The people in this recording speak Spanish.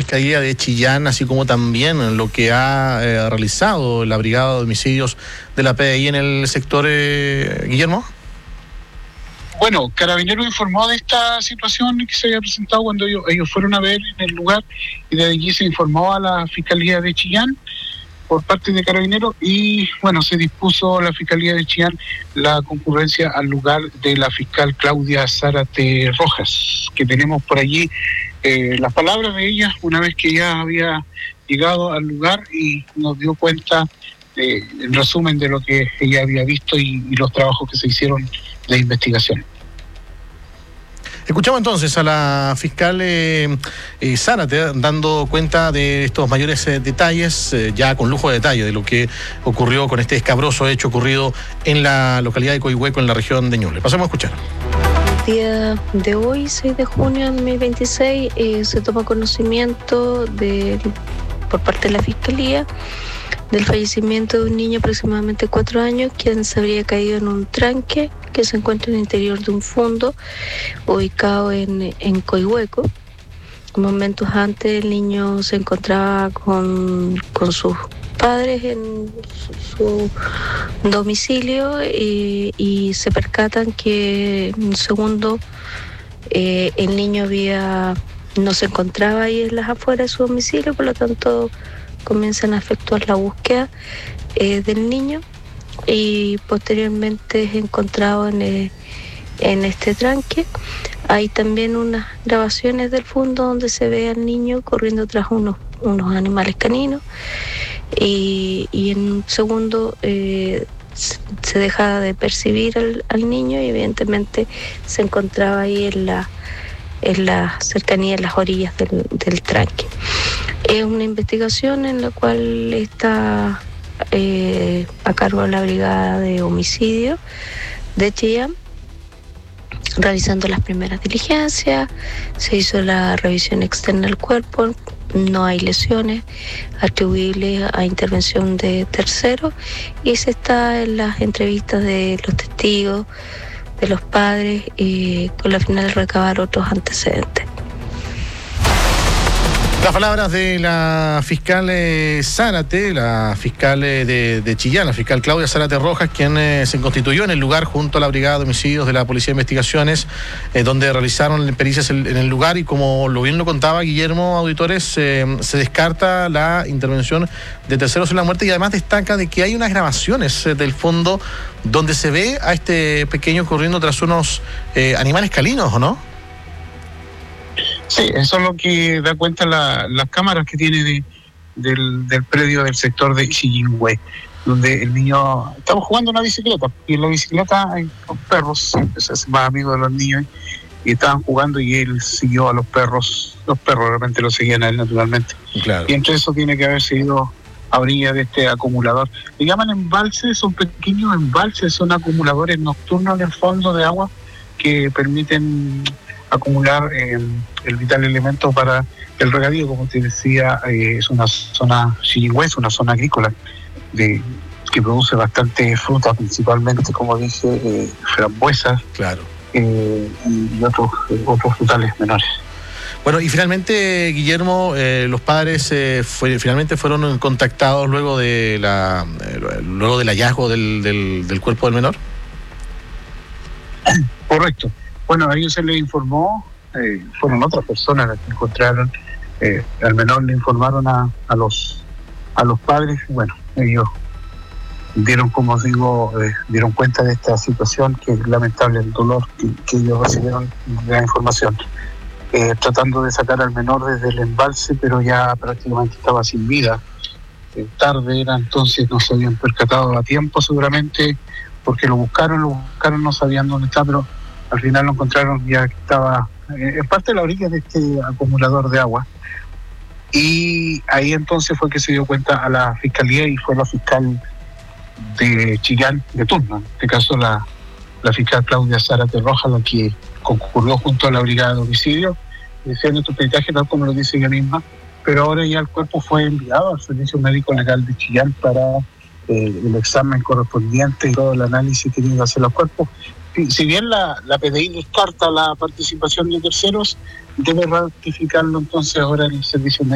Fiscalía de Chillán, así como también lo que ha realizado la Brigada de Homicidios de la PDI en el sector, Guillermo? Bueno, Carabineros informó de esta situación que se había presentado cuando ellos fueron a ver en el lugar, y desde allí se informó a la Fiscalía de Chillán por parte de Carabineros, y bueno, se dispuso la Fiscalía de Chillán la concurrencia al lugar de la fiscal Claudia Zárate Rojas, que tenemos por allí las palabras de ella una vez que ya había llegado al lugar y nos dio cuenta en resumen de lo que ella había visto y los trabajos que se hicieron de investigación. Escuchamos entonces a la fiscal Zárate dando cuenta de estos mayores detalles, ya con lujo de detalle, de lo que ocurrió con este escabroso hecho ocurrido en la localidad de Coihueco, en la región de Ñuble. Pasemos a escuchar. El día de hoy, 6 de junio de 2026, se toma conocimiento por parte de la Fiscalía del fallecimiento de un niño de aproximadamente 4 años, quien se habría caído en un tranque que se encuentra en el interior de un fondo ubicado en Coihueco. Momentos antes el niño se encontraba con sus padres en su domicilio y se percatan que en un segundo el niño no se encontraba ahí en las afueras de su domicilio, por lo tanto comienzan a efectuar la búsqueda del niño, y posteriormente es encontrado en este tranque. Hay también unas grabaciones del fondo donde se ve al niño corriendo tras unos animales caninos, y en un segundo se deja de percibir al niño, y evidentemente se encontraba ahí en la cercanía, en las orillas del tranque. Es una investigación en la cual está a cargo de la Brigada de Homicidio de Chillán, realizando las primeras diligencias. Se hizo la revisión externa del cuerpo, no hay lesiones atribuibles a intervención de terceros, y se está en las entrevistas de los testigos, de los padres, con la final de recabar otros antecedentes. Las palabras de la fiscal Zárate, la fiscal de Chillán, la fiscal Claudia Zárate Rojas, quien se constituyó en el lugar junto a la Brigada de Homicidios de la Policía de Investigaciones, donde realizaron pericias en el lugar, y como bien lo contaba Guillermo, auditores, se descarta la intervención de terceros en la muerte, y además destaca de que hay unas grabaciones del fondo donde se ve a este pequeño corriendo tras unos animales caninos, ¿o no? Sí, eso es lo que da cuenta las cámaras que tiene del predio del sector de Chillingüe, donde el niño estaba jugando una bicicleta, y en la bicicleta hay los perros, es más amigo de los niños, y estaban jugando, y él siguió a los perros de repente lo seguían a él naturalmente. Claro. Y entre eso tiene que haber seguido a orilla de este acumulador. Le llaman embalses, son pequeños embalses, son acumuladores nocturnos en el fondo de agua que permiten acumular el vital elemento para el regadío. Como te decía, es una zona, Chillingüe es una zona agrícola que produce bastante fruta, principalmente, como dije, frambuesas, claro, y otros frutales menores. Bueno, y finalmente, Guillermo, los padres finalmente fueron contactados luego del hallazgo del cuerpo del menor. Correcto. Bueno, a ellos se les informó, fueron otras personas las que encontraron al menor, le informaron a los padres. Bueno, ellos dieron, como os digo, dieron cuenta de esta situación, que es lamentable el dolor que ellos recibieron de la información. Tratando de sacar al menor desde el embalse, pero ya prácticamente estaba sin vida. Tarde era, entonces no se habían percatado a tiempo, seguramente, porque lo buscaron, no sabían dónde está, pero al final lo encontraron ya que estaba en parte de la orilla de este acumulador de agua. Y ahí entonces fue que se dio cuenta a la fiscalía, y fue la fiscal de Chillán de turno, en este caso la fiscal Claudia Zárate Rojas, la que concurrió junto a la Brigada de Homicidio, haciendo estos peritajes tal como lo dice ella misma, pero ahora ya el cuerpo fue enviado al Servicio Médico Legal de Chillán para el examen correspondiente y todo el análisis que tienen que hacer los cuerpos. Si bien la PDI descarta la participación de terceros, debe ratificarlo entonces ahora en el Servicio Médico